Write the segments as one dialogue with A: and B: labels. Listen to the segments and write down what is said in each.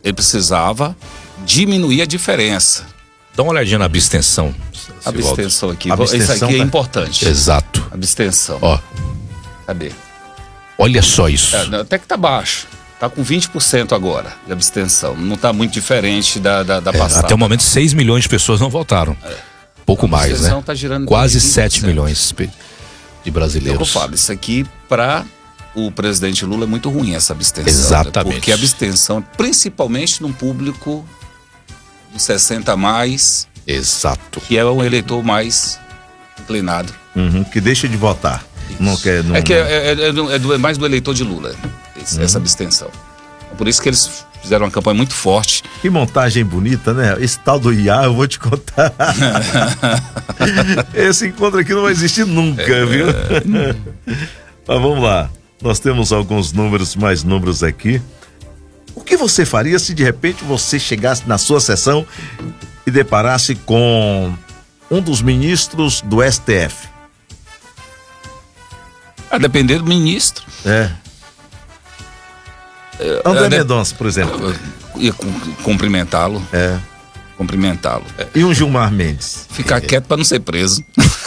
A: Ele precisava diminuir a diferença.
B: Dá uma olhadinha na abstenção.
A: Abstenção aqui.
B: Abstenção
A: isso aqui é importante.
B: Exato.
A: Abstenção.
B: Ó.
A: Cadê?
B: Olha só isso.
A: Até que tá baixo. Tá com 20% agora de abstenção. Não tá muito diferente da passada.
B: Até o momento 6 milhões de pessoas não votaram. Pouco mais, né?
A: Tá girando
B: quase 7 milhões de brasileiros.
A: Eu falo, isso aqui para o presidente Lula é muito ruim, essa abstenção.
B: Exatamente.
A: Porque a abstenção, principalmente num público de 60 a mais.
B: Exato.
A: Que é um eleitor mais inclinado.
C: Que deixa de votar. Não quer, não,
A: é mais do eleitor de Lula, essa abstenção. Por isso que eles fizeram uma campanha muito forte.
C: Que montagem bonita, né? Esse tal do IA, eu vou te contar. Esse encontro aqui não vai existir nunca, viu? Mas vamos lá. Nós temos mais números aqui. O que você faria se de repente você chegasse na sua sessão e deparasse com um dos ministros do STF?
A: A depender do ministro.
C: André Mendonça, por exemplo.
A: Ia cumprimentá-lo. Cumprimentá-lo.
C: E um Gilmar Mendes?
A: Ficar quieto para não ser preso.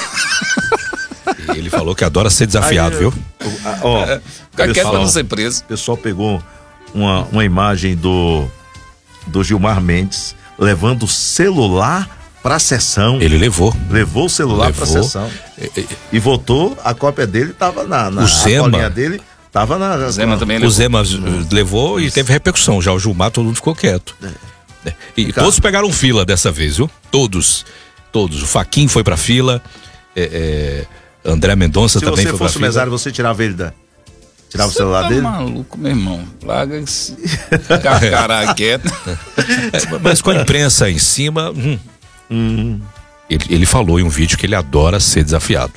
B: Ele falou que adora ser desafiado, viu?
A: Ficar quieto para não ser preso.
C: O pessoal pegou uma imagem do Gilmar Mendes levando o celular para a sessão.
B: Ele levou
C: o celular para a sessão e votou. A cópia dele estava na colinha dele, estava na.
A: O Zema também levou.
B: O Zema levou e teve repercussão. Já o Gilmar, todo mundo ficou quieto. E todos pegaram fila dessa vez, viu? Todos. O Fachin foi pra fila. André Mendonça também foi pra fila.
C: Se você fosse o mesário, você tirava ele tirava o celular dele?
A: Maluco, meu irmão. Larga esse cara quieto.
B: Mas com a imprensa em cima. Ele falou em um vídeo que ele adora ser desafiado.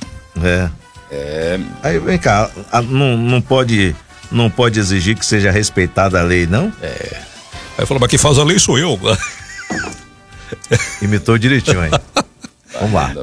C: Aí vem cá, não pode exigir que seja respeitada a lei, não?
B: Aí falou, mas quem faz a lei sou eu.
C: Imitou direitinho, hein? Vamos lá.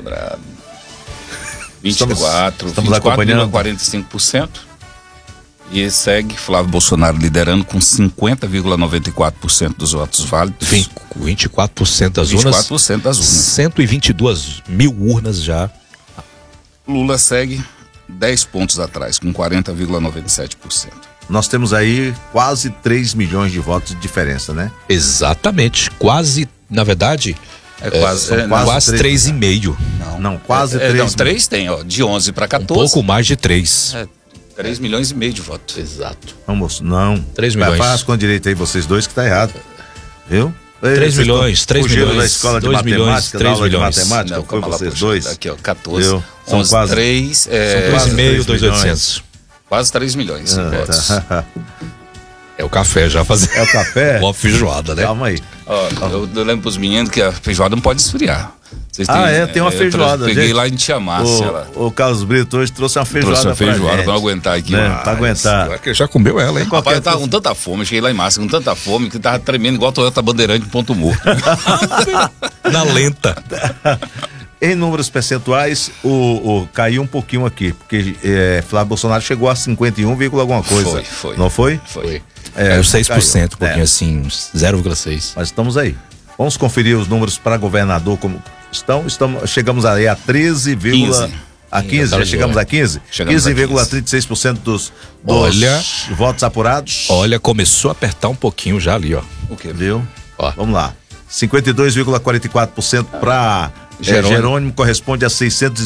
A: 24,45%. E segue Flávio Bolsonaro liderando com 50,94% dos votos válidos.
B: 24% das urnas.
A: 24% das urnas.
B: 122 mil urnas já.
A: Lula segue 10 pontos atrás, com 40,97%.
C: Nós temos aí quase 3 milhões de votos de diferença, né?
B: Exatamente. Quase, na verdade, quase 3,5.
C: Não, quase 3.
A: Não, 3 tem, ó, de 11 para 14.
B: Um pouco mais de 3.
A: 3 milhões e meio de votos.
B: Exato.
C: Vamos, não.
B: 3 milhões.
C: Faz com direito aí vocês dois que tá errado. Viu?
B: 3 milhões, 3 milhões.
C: Da escola de
B: 2
C: matemática,
B: milhões, 3
C: da aula
B: milhões.
C: de matemática,
A: Não,
C: foi vocês dois.
A: Aqui, ó, 14.
C: Viu?
A: São quase 3.
B: São 3,5, 2,800.
A: Quase 3 milhões de votos.
B: É o café já fazendo.
C: É o café?
B: Uma feijoada, né?
C: Calma aí.
A: Eu lembro pros meninos que a feijoada não pode esfriar.
C: Tem uma feijoada.
A: Eu peguei lá em Tiamácia.
C: O Carlos Brito hoje trouxe uma feijoada.
A: Pra aguentar aqui.
C: Pra aguentar.
B: Que já comeu ela, hein?
A: Rapaz, eu tava com tanta fome, eu cheguei lá em Márcia com tanta fome que tava tremendo igual a Toyota Bandeirante em Ponto Morto.
B: Na lenta.
C: Em números percentuais, caiu um pouquinho aqui, porque Flávio Bolsonaro chegou a 51, alguma coisa.
A: Foi.
C: Não foi?
A: Foi.
B: Caiu 6%, um pouquinho assim, 0,6%.
C: Mas estamos aí. Vamos conferir os números para governador como estão. Chegamos aí a 13,
A: 15.
C: A 15, já chegamos a 15? 15,36% dos votos apurados.
B: Olha, começou a apertar um pouquinho já ali, ó.
C: O que? Viu? Vamos lá. 52,44% para Jerônimo, corresponde a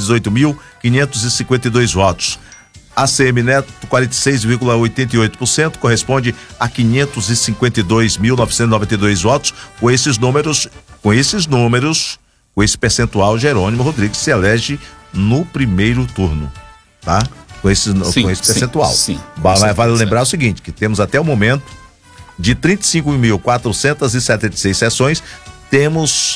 C: 618.552 votos. ACM Neto, 46,88%, corresponde a 552.992 votos. Com esses números, com esse percentual, Jerônimo Rodrigues se elege no primeiro turno, tá? Com esse percentual.
A: Sim.
C: Mas vale lembrar o seguinte, que temos até o momento de 35.476 sessões, temos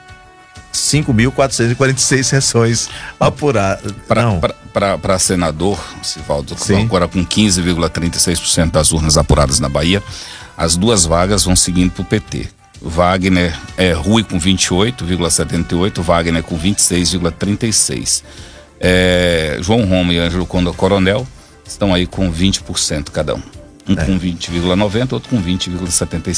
C: 5.446 sessões apuradas.
A: Para senador, Sivaldo, agora com 15,36% das urnas apuradas na Bahia, as duas vagas vão seguindo para o PT. Wagner, Rui com 28,78%, Wagner com 26,36%. João Roma e Ângelo Coronel estão aí com 20% cada um. Um com 20,90%, outro com 20,76%.